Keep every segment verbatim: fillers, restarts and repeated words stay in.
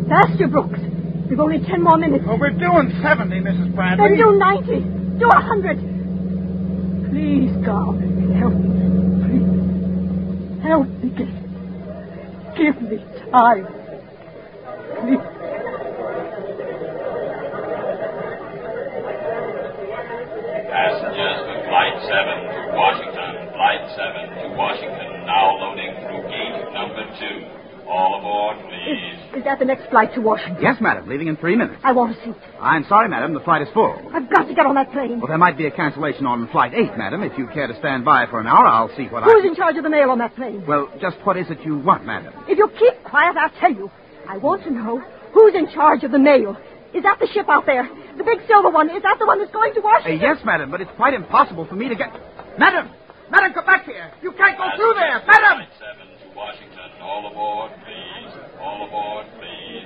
Faster, Brooks. We've only ten more minutes. Well, we're doing seventy, Missus Bradley. Then do ninety. Do a hundred. Please, God, help me. Please. Help me. Give, give me time. Please. Passengers for Flight seven to Washington. Flight seven to Washington. Now loading through gate number two. All aboard, please. Is, is that the next flight to Washington? Yes, madam. Leaving in three minutes. I want a seat. I'm sorry, madam. The flight is full. I've got to get on that plane. Well, there might be a cancellation on Flight eight, madam. If you care to stand by for an hour, I'll see what Who's I... in charge of the mail on that plane? Well, just what is it you want, madam? If you keep quiet, I'll tell you. I want to know who's in charge of the mail. Is that the ship out there? The big silver one? Is that the one that's going to Uh, Washington? yes, madam, but it's quite impossible for me to get... Madam! Madam, come back here! You can't go through there! Madam! Flight seven to Washington. All aboard, please. All aboard, please.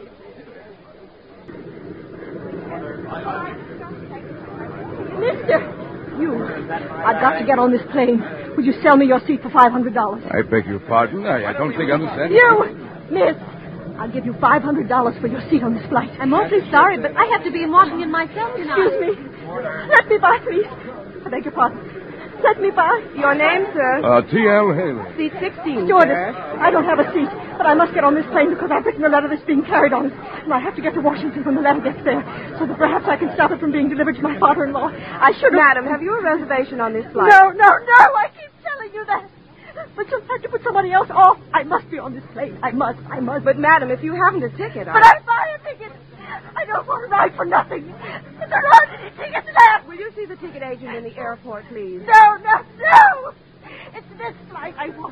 Mister, you. I've got to get on this plane. Would you sell me your seat for five hundred dollars? I beg your pardon. I, I don't think I understand. You, miss. I'll give you five hundred dollars for your seat on this flight. I'm awfully sorry, but I have to be in Washington myself tonight. Excuse me. Let me by, please. I beg your pardon. Let me by. Your name, sir? Uh, T L Haley. Seat sixteen, Stewardess, I don't have a seat, but I must get on this plane because I've written a letter that's being carried on it. And I have to get to Washington when the letter gets there, so that perhaps I can stop it from being delivered to my father-in-law. I should have... Madam, have you a reservation on this flight? No, no, no, I keep telling you that. But you'll have to put somebody else off. I must be on this plane. I must, I must. But, madam, if you haven't a ticket... But I buy a ticket. I don't want to ride for nothing. There aren't any tickets left. Will you see the ticket agent in the airport, please? No, no, no. It's this flight I want.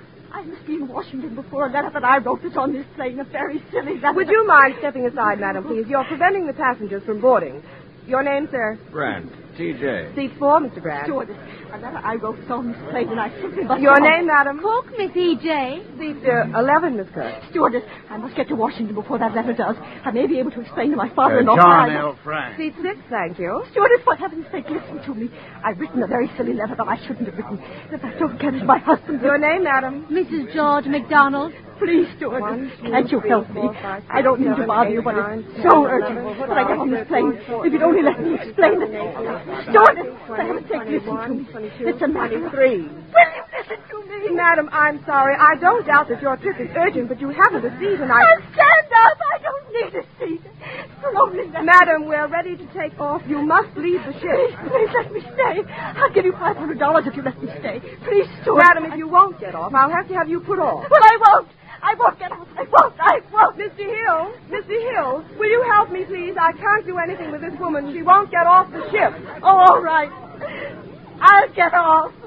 I must be in Washington before a letter that I wrote is on this plane. A very silly letter. Would you mind stepping aside, madam, please? You're preventing the passengers from boarding. Your name, sir? Grant. T J. Seat four, Mister Grant. Stewardess, a letter I wrote is on this plane, and I simply must... Your name, madam? Cook, Miss E J. Seat uh, eleven, Miss Cook. Stewardess, I must get to Washington before that letter does. I may be able to explain to my Uh, father-in-law... John why I- L. Frank. Seat six, thank you. Stewardess, for heaven's sake, listen to me. I've written a very silly letter that I shouldn't have written. If I don't get it, my husband... Your name, madam? Missus George McDonald. Please, stewardess, One, two, can't you three, help me? four, five, six, I don't mean to seven, bother you, eight, but nine, it's ten, so eleven, urgent twelve, that I get on this plane. thirteen, If you'd only let me explain it. Stewardess, for heaven's sake, listen to me. twenty-two, It's a matter of... twenty-three. Will you listen to me? Madam, I'm sorry. I don't doubt that your trip is urgent, but you haven't a seat, and I... I'll stand up. I don't need a seat. Slowly, let Madam, we're ready to take off. You must leave the ship. Please, please let me stay. I'll give you five hundred dollars if you let me stay. Please, stewardess. Madam, if you won't get off, I'll have to have you put off. Well, I won't. I won't get off. I won't. I won't. Mister Hill, Mister Hill, will you help me, please? I can't do anything with this woman. She won't get off the ship. Oh, all right. I'll get off.